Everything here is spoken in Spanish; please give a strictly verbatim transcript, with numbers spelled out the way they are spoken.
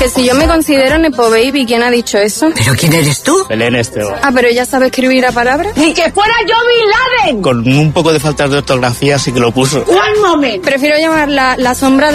Que si yo me considero Nepo Baby, ¿quién ha dicho eso? ¿Pero quién eres tú? Belén Esteban. Ah, pero ella sabe escribir a palabras. ¡Ni que fuera yo Bin Laden! Con un poco de faltas de ortografía sí que lo puso. ¡Un momento! Prefiero llamarla la sombra